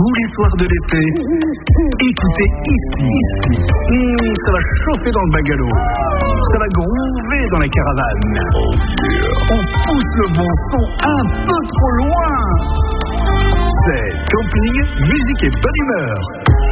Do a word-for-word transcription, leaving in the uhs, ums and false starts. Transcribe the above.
tous les soirs de l'été. Écoutez ici, ici. Mmh, ça va chauffer dans le bungalow. Ça va groover dans la caravane. On pousse le bon son un peu trop loin. C'est camping, musique et bonne humeur.